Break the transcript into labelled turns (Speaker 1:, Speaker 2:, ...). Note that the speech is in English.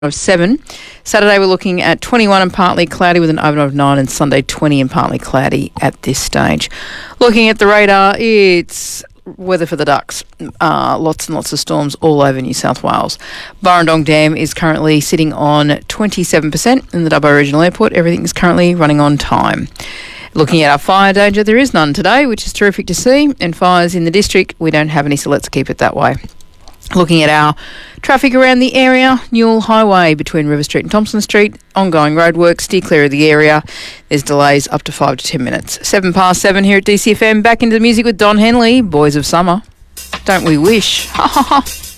Speaker 1: of 7. Saturday we're looking at 21 and partly cloudy with an overnight of 9, and Sunday 20 and partly cloudy at this stage. Looking at the radar, it's weather for the ducks. Lots and lots of storms all over New South Wales. Burrendong Dam is currently sitting on 27% in the Dubbo Regional Airport. Everything is currently running on time. Looking at our fire danger, there is none today, which is terrific to see. And fires in the district, we don't have any, so let's keep it that way. Looking at our traffic around the area, Newell Highway between River Street and Thompson Street, ongoing roadworks, steer clear of the area. There's delays up to 5 to 10 minutes. 7:07 here at DCFM. Back into the music with Don Henley, Boys of Summer. Don't we wish? Ha ha ha.